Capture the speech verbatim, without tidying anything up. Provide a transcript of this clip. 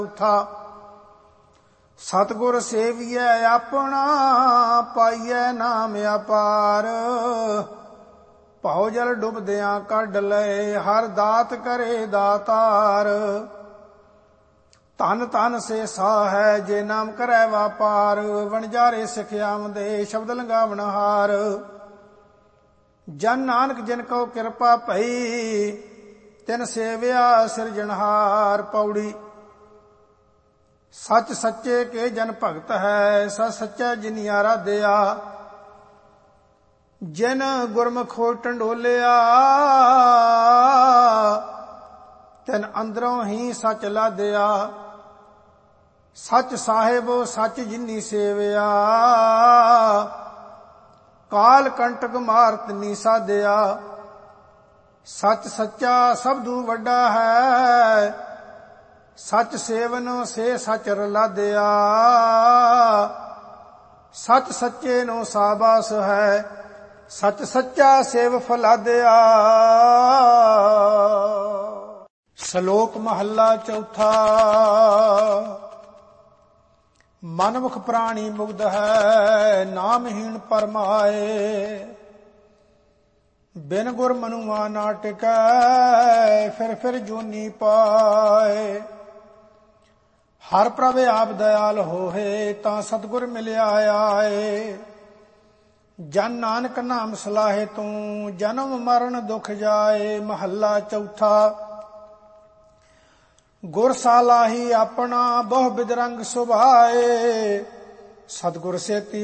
ਚੌਥਾ ਸਤਿਗੁਰ ਸੇਵੀਐ ਆਪਣਾ, ਪਾਈਐ ਨਾਮ ਅਪਾਰ। ਭਉ ਜਲ ਡੁੱਬਦਿਆਂ ਕੱਢ ਲਏ, ਹਰ ਦਾਤ ਕਰੇ ਦਾਤਾਰ। ਧਨ ਧਨ ਸੇ ਸਾਹੈ, ਜੇ ਨਾਮ ਕਰੈ ਵਾਪਾਰ। ਵਣਜਾਰੇ ਸਿਖਿਆਵੰਦੇ, ਸ਼ਬਦ ਲੰਘਾਵਣ ਹਾਰ। ਜਨ ਨਾਨਕ ਜਿਨ ਕਉ ਕਿਰਪਾ ਭਈ, ਤਿਨ ਸੇਵਿਆ ਸਿਰਜਣਹਾਰ। ਪੌੜੀ ਸੱਚ ਸੱਚੇ ਕੇ ਜਨ ਭਗਤ ਹੈ, ਸਚ ਸੱਚਾ ਜਿਨੀ ਆਰਾਧਿਆ। ਜਿਨ ਗੁਰਮੁਖ ਹੋਇ ਢੰਡੋਲਿਆ, ਤਿਨ ਅੰਦਰੋਂ ਹੀ ਸੱਚ ਲਾਧਿਆ। ਸੱਚ ਸਾਹਿਬ ਸੱਚ ਜਿਨੀ ਸੇਵਿਆ, ਕਾਲ ਕੰਟਕ ਮਾਰਤ ਨੀ ਸਾਧਿਆ। ਸੱਚ ਸੱਚਾ ਸਬਦੂ ਵੱਡਾ ਹੈ, ਸੱਚ ਸੇਵਨ ਸੇ ਸੱਚ ਰਲਾਧਿਆ। ਸੱਚ ਸੱਚੇ ਨੂੰ ਸਾਬਾਸ ਹੈ, ਸੱਚ ਸੱਚਾ ਸੇਵ ਫਲਾਧਿਆ। ਸ਼ਲੋਕ ਮਹੱਲਾ ਚੌਥਾ। ਮਨਮੁਖ ਪ੍ਰਾਣੀ ਮੁਗਧ ਹੈ, ਨਾਮਹੀਣ ਪਰਮਾਏ। ਬਿਨ ਗੁਰ ਮਨੁਆ ਨਾ ਟਿਕੈ, ਫਿਰ ਫਿਰ ਜੂਨੀ ਪਾਏ। ਹਰ ਪ੍ਰਭ ਆਪ ਦਇਆਲ ਹੋਏ, ਤਾਂ ਸਤਿਗੁਰ ਮਿਲਿਆ ਆਏ। ਜਨ ਨਾਨਕ ਨਾਮ ਸਲਾਹੇ ਤੂੰ, ਜਨਮ ਮਰਨ ਦੁਖ ਜਾਏ। ਮਹੱਲਾ ਚੌਥਾ। ਗੁਰ ਸਾਲਾਹੀ ਆਪਣਾ, ਬਹੁ ਬਿਦਰੰਗ ਸੁਭਾਏ। ਸਤਿਗੁਰ ਸੇਤੀ